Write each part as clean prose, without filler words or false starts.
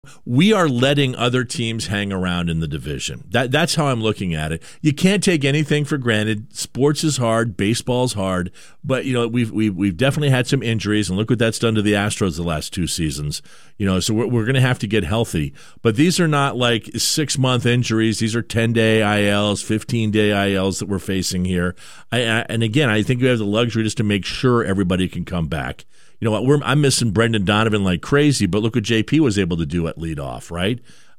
We are letting other teams hang around in the division. That's how I'm looking at it. You can't take anything for granted. Sports is hard, baseball's hard, but we've definitely had some injuries, and look what that's done to the Astros the last 2 seasons. So we're going to have to get healthy. But these are not like 6-month injuries. These are 10-day ILs, 15-day ILs that we're facing here. And again, I think we have the luxury just to make sure everybody can come back. You know what? I'm missing Brendan Donovan like crazy, but look what JP was able to do at leadoff, right?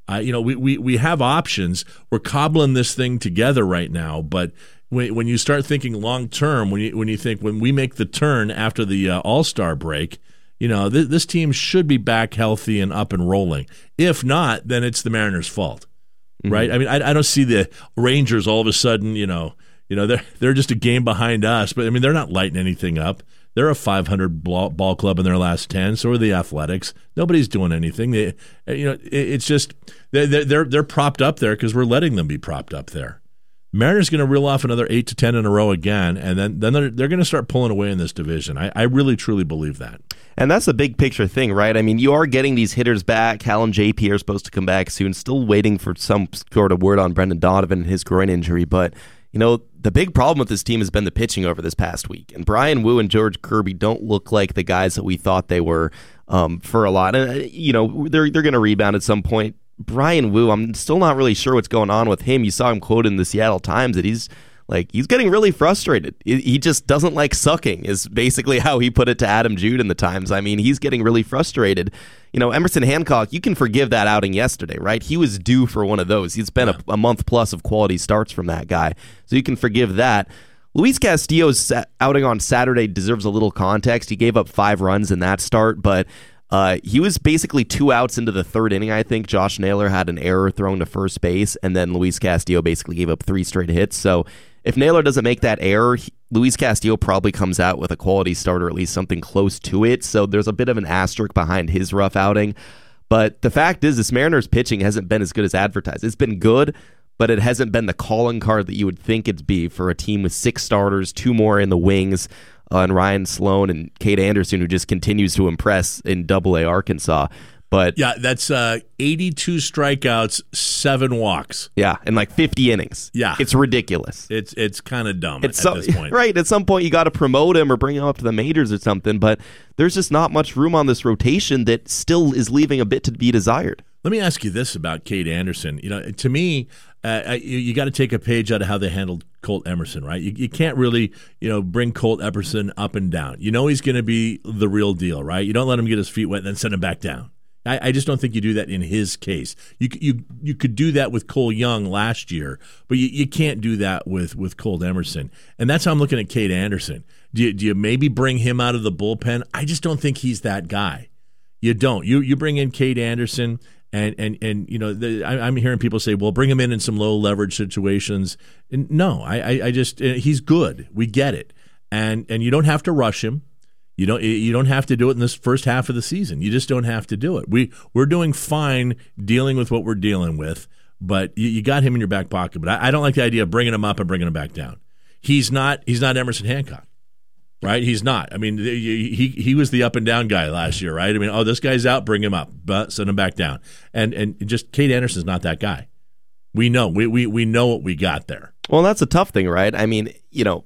We have options. We're cobbling this thing together right now, but when you start thinking long term, when we make the turn after the All-Star break, this team should be back healthy and up and rolling. If not, then it's the Mariners' fault, right? I mean, I don't see the Rangers all of a sudden, they're just a game behind us, but I mean, they're not lighting anything up. They're a 500 ball club in their last 10. So are the Athletics. Nobody's doing anything. It's just they're propped up there because we're letting them be propped up there. Mariners going to reel off another 8 to 10 in a row again, and then they're going to start pulling away in this division. I really truly believe that. And that's the big picture thing, right? I mean, you are getting these hitters back. Hal and JP are supposed to come back soon. Still waiting for some sort of word on Brendan Donovan and his groin injury, but the big problem with this team has been the pitching over this past week. And Bryan Woo and George Kirby don't look like the guys that we thought they were for a lot. And, they're going to rebound at some point. Bryan Woo, I'm still not really sure what's going on with him. You saw him quoted in the Seattle Times that he's getting really frustrated. He just doesn't like sucking is basically how he put it to Adam Jude in the Times. I mean, he's getting really frustrated. Emerson Hancock, you can forgive that outing yesterday, right? He was due for one of those. It's been a month plus of quality starts from that guy, so you can forgive that. Luis Castillo's outing on Saturday deserves a little context. He gave up 5 runs in that start, but he was basically 2 outs into the 3rd inning, I think. Josh Naylor had an error thrown to first base, and then Luis Castillo basically gave up 3 straight hits. So if Naylor doesn't make that error, Luis Castillo probably comes out with a quality start or at least something close to it. So there's a bit of an asterisk behind his rough outing. But the fact is, this Mariners pitching hasn't been as good as advertised. It's been good, but it hasn't been the calling card that you would think it'd be for a team with 6 starters, 2 more in the wings, and Ryan Sloan and Cade Anderson, who just continues to impress in Double-A Arkansas. But yeah, that's 82 strikeouts, 7 walks. Yeah, and like 50 innings. Yeah. It's ridiculous. It's kind of dumb at this point. Right, at some point you got to promote him or bring him up to the majors or something, but there's just not much room on this rotation that still is leaving a bit to be desired. Let me ask you this about Cade Anderson. To me, you got to take a page out of how they handled Colt Emerson, right? You can't really, bring Colt Emerson up and down. He's going to be the real deal, right? You don't let him get his feet wet and then send him back down. I just don't think you do that in his case. You could do that with Cole Young last year, but you can't do that with Colt Emerson. And that's how I'm looking at Cade Anderson. Do you maybe bring him out of the bullpen? I just don't think he's that guy. You don't. You bring in Cade Anderson, and I'm hearing people say, well, bring him in some low leverage situations. And no, I just he's good. We get it, and you don't have to rush him. You don't have to do it in this first half of the season. You just don't have to do it. We're doing fine dealing with what we're dealing with, but you got him in your back pocket. But I don't like the idea of bringing him up and bringing him back down. He's not Emerson Hancock, right? He's not. I mean, he was the up and down guy last year, right? I mean, this guy's out, bring him up, but send him back down. And just Cade Anderson's not that guy. We know we know what we got there. Well, that's a tough thing, right? I mean,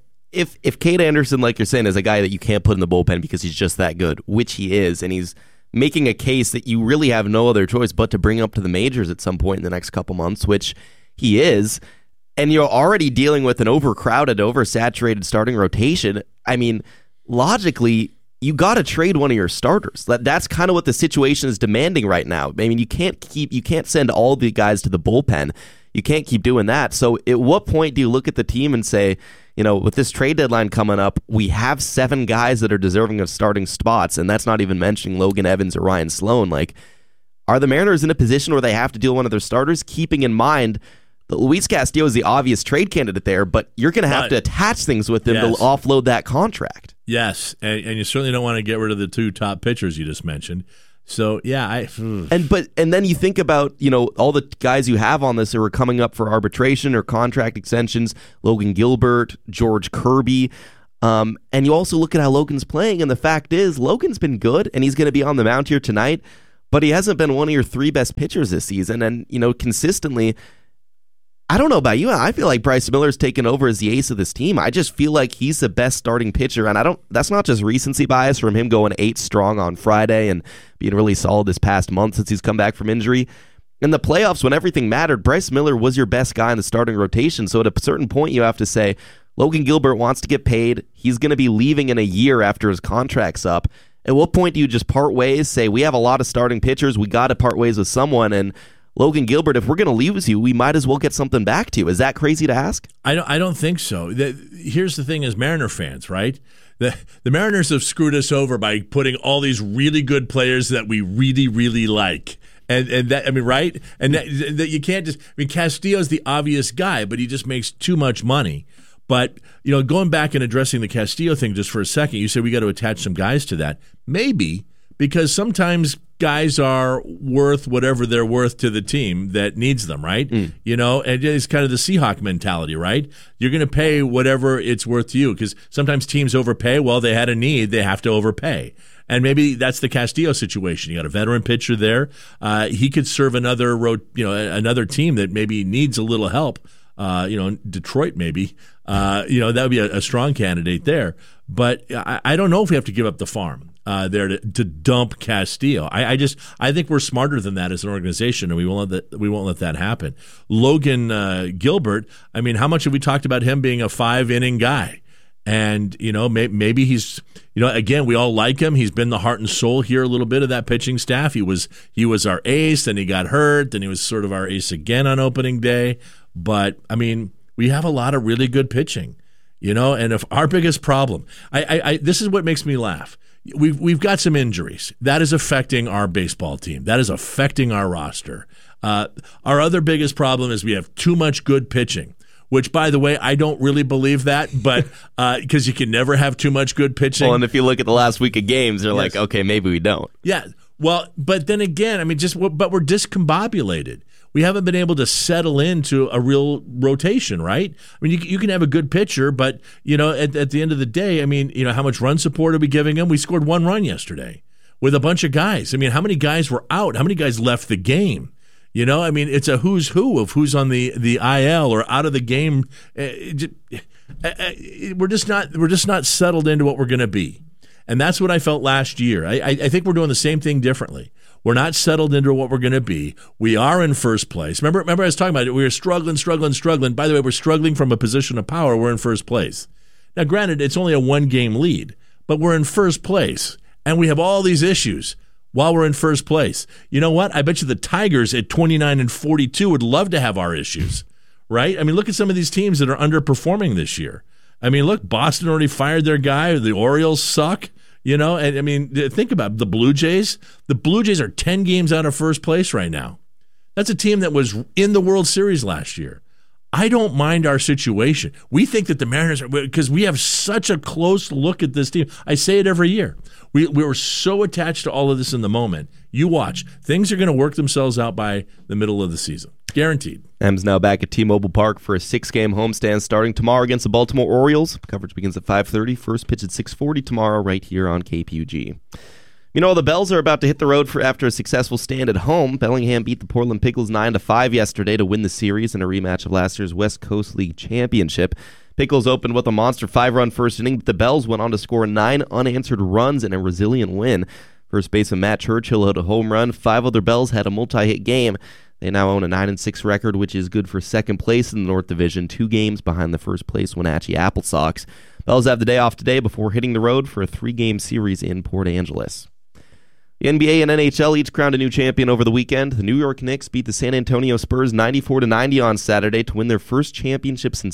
If Cade Anderson, like you're saying, is a guy that you can't put in the bullpen because he's just that good, which he is, and he's making a case that you really have no other choice but to bring up to the majors at some point in the next couple months, which he is, and you're already dealing with an overcrowded, oversaturated starting rotation, I mean, logically, you got to trade one of your starters. That's kind of what the situation is demanding right now. I mean, you can't send all the guys to the bullpen. You can't keep doing that. So at what point do you look at the team and say, with this trade deadline coming up, we have 7 guys that are deserving of starting spots, and that's not even mentioning Logan Evans or Ryan Sloan. Are the Mariners in a position where they have to deal one of their starters, keeping in mind that Luis Castillo is the obvious trade candidate there, but you're going to have to attach things with him to offload that contract? Yes, and you certainly don't want to get rid of the 2 top pitchers you just mentioned. So yeah, and then you think about all the guys you have on this who are coming up for arbitration or contract extensions: Logan Gilbert, George Kirby, and you also look at how Logan's playing. And the fact is, Logan's been good, and he's going to be on the mound here tonight. but he hasn't been one of your 3 best pitchers this season. And, consistently, I don't know about you. I feel like Bryce Miller's taken over as the ace of this team. I just feel like he's the best starting pitcher. And that's not just recency bias from him going 8 strong on Friday and being really solid this past month since he's come back from injury. In the playoffs, when everything mattered, Bryce Miller was your best guy in the starting rotation. So at a certain point, you have to say, Logan Gilbert wants to get paid. He's going to be leaving in a year after his contract's up. At what point do you just part ways, say, we have a lot of starting pitchers, we got to part ways with someone, and Logan Gilbert, if we're going to lose you, we might as well get something back to you. Is that crazy to ask? I don't think so. Here's the thing as Mariner fans, right? The Mariners have screwed us over by putting all these really good players that we really, really like. And that, I mean, right? And that you can't just, Castillo's the obvious guy, but he just makes too much money. But, going back and addressing the Castillo thing just for a second, you said we got to attach some guys to that. Maybe, because sometimes guys are worth whatever they're worth to the team that needs them, right? And it's kind of the Seahawk mentality, right? You're going to pay whatever it's worth to you, because sometimes teams overpay. Well, they had a need, they have to overpay. And maybe that's the Castillo situation. You got a veteran pitcher there. He could serve another team that maybe needs a little help. Detroit maybe. That would be a strong candidate there. But I don't know if we have to give up the farm there to dump Castillo. I think we're smarter than that as an organization, and we won't let that happen. Logan Gilbert. How much have we talked about him being a 5-inning guy? And maybe he's again, we all like him. He's been the heart and soul here a little bit of that pitching staff. He was our ace, then he got hurt, then he was sort of our ace again on opening day. But we have a lot of really good pitching, and if our biggest problem, this is what makes me laugh. We've got some injuries that is affecting our baseball team. That is affecting our roster. Our other biggest problem is we have too much good pitching. Which, by the way, I don't really believe that, but because you can never have too much good pitching. Well, and if you look at the last week of games, they're like, okay, maybe we don't. Yeah. Well, but then again, but we're discombobulated. We haven't been able to settle into a real rotation, right? You can have a good pitcher, but at the end of the day, how much run support are we giving him? We scored 1 run yesterday with a bunch of guys. How many guys were out? How many guys left the game? It's a who's who of who's on the IL or out of the game. We're just not settled into what we're going to be, and that's what I felt last year. I think we're doing the same thing differently. We're not settled into what we're going to be. We are in first place. Remember I was talking about it. We were struggling. By the way, we're struggling from a position of power. We're in first place. Now, granted, it's only a 1-game lead, but we're in first place, and we have all these issues while we're in first place. You know what? I bet you the Tigers at 29-42 would love to have our issues, right? Look at some of these teams that are underperforming this year. Look, Boston already fired their guy. The Orioles suck, and think about it. The Blue Jays. The Blue Jays are 10 games out of first place right now. That's a team that was in the World Series last year. I don't mind our situation. We think that the Mariners are, because we have such a close look at this team. I say it every year. We were so attached to all of this in the moment. You watch. Things are going to work themselves out by the middle of the season. Guaranteed. M's now back at T-Mobile Park for a 6-game homestand starting tomorrow against the Baltimore Orioles. Coverage begins at 5:30. First pitch at 6:40 tomorrow right here on KPUG. The Bells are about to hit the road after a successful stand at home. Bellingham beat the Portland Pickles 9-5 yesterday to win the series in a rematch of last year's West Coast League Championship. Pickles opened with a monster 5-run first inning, but the Bells went on to score 9 unanswered runs in a resilient win. First baseman Matt Churchill hit a home run. 5 other Bells had a multi-hit game. They now own a 9-6 record, which is good for second place in the North Division, 2 games behind the first place Wenatchee Apple Sox. Bells have the day off today before hitting the road for a 3-game series in Port Angeles. The NBA and NHL each crowned a new champion over the weekend. The New York Knicks beat the San Antonio Spurs 94-90 on Saturday to win their first championship since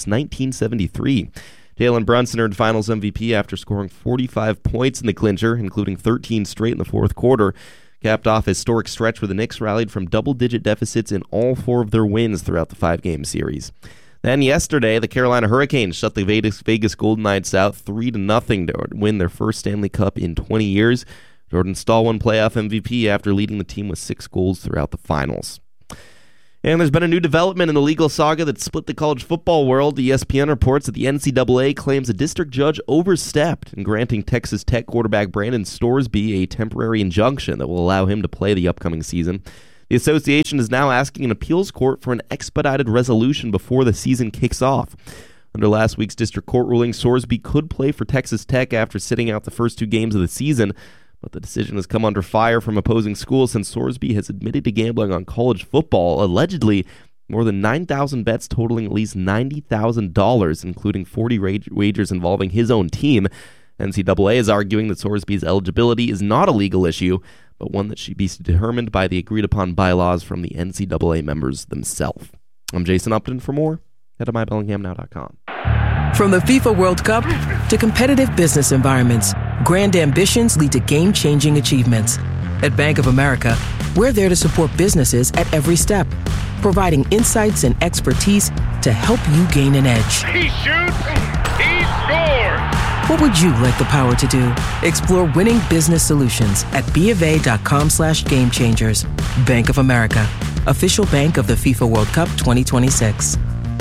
1973. Jalen Brunson earned Finals MVP after scoring 45 points in the clincher, including 13 straight in the fourth quarter. Capped off a historic stretch where the Knicks rallied from double-digit deficits in all 4 of their wins throughout the 5-game series. Then yesterday, the Carolina Hurricanes shut the Vegas Golden Knights out 3-0 to win their first Stanley Cup in 20 years. Jordan Staal won playoff MVP after leading the team with 6 goals throughout the finals. And there's been a new development in the legal saga that split the college football world. ESPN reports that the NCAA claims a district judge overstepped in granting Texas Tech quarterback Brandon Storesby a temporary injunction that will allow him to play the upcoming season. The association is now asking an appeals court for an expedited resolution before the season kicks off. Under last week's district court ruling, Storesby could play for Texas Tech after sitting out the first 2 games of the season. But the decision has come under fire from opposing schools since Storesby has admitted to gambling on college football, allegedly more than 9,000 bets totaling at least $90,000, including 40 wagers involving his own team. NCAA is arguing that Storesby's eligibility is not a legal issue, but one that should be determined by the agreed-upon bylaws from the NCAA members themselves. I'm Jason Upton. For more, head to mybellinghamnow.com. From the FIFA World Cup to competitive business environments, grand ambitions lead to game-changing achievements. At Bank of America, we're there to support businesses at every step, providing insights and expertise to help you gain an edge. He shoots, he scores! What would you like the power to do? Explore winning business solutions at BofA.com/gamechangers. Bank of America, official bank of the FIFA World Cup 2026.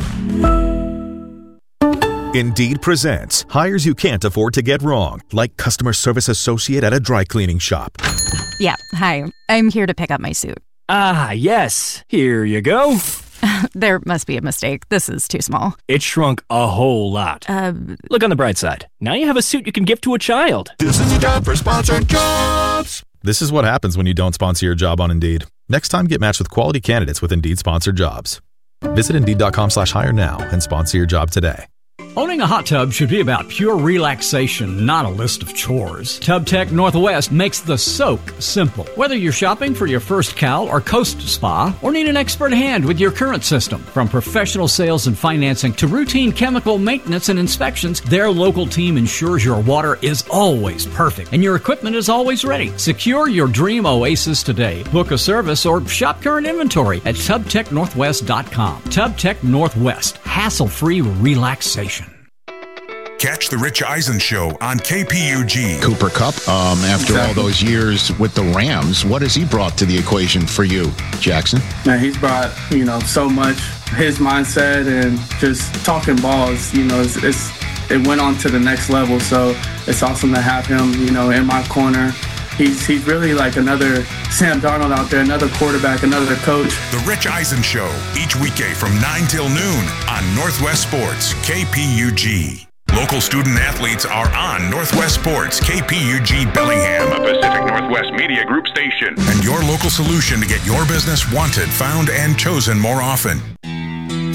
Indeed presents hires you can't afford to get wrong, like customer service associate at a dry cleaning shop. Yeah, hi. I'm here to pick up my suit. Ah, yes. Here you go. There must be a mistake. This is too small. It shrunk a whole lot. Look on the bright side. Now you have a suit you can give to a child. This is time for sponsored jobs. This is what happens when you don't sponsor your job on Indeed. Next time, get matched with quality candidates with Indeed sponsored jobs. Visit Indeed.com/hire now and sponsor your job today. Owning a hot tub should be about pure relaxation, not a list of chores. TubTech Northwest makes the soak simple. Whether you're shopping for your first Cal or Coast Spa, or need an expert hand with your current system, from professional sales and financing to routine chemical maintenance and inspections, their local team ensures your water is always perfect and your equipment is always ready. Secure your dream oasis today. Book a service or shop current inventory at TubTechNorthwest.com. TubTech Northwest, hassle-free relaxation. Catch the Rich Eisen Show on KPUG. Cooper Kupp, after all those years with the Rams, what has he brought to the equation for you, Jackson? Man, he's brought, so much. His mindset and just talking balls, it went on to the next level. So it's awesome to have him, in my corner. He's really like another Sam Darnold out there, another quarterback, another coach. The Rich Eisen Show, each weekday from 9 till noon on Northwest Sports, KPUG. Local student athletes are on Northwest Sports, KPUG Bellingham, a Pacific Northwest Media Group station. And your local solution to get your business wanted, found, and chosen more often.